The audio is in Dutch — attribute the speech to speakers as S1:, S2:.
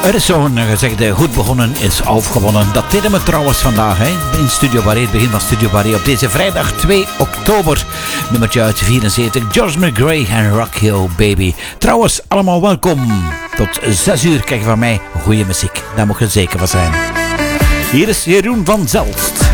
S1: Er is zo'n gezegde, goed begonnen is half gewonnen. Dat deden we trouwens vandaag in Studio Barré, het begin van Studio Barré op deze vrijdag 2 oktober. Nummertje uit 74, George McGray en Rock Hill Baby. Trouwens, allemaal welkom. Tot 6 uur krijg je van mij goede muziek. Daar moet je zeker van zijn. Hier is Jeroen van Zelst.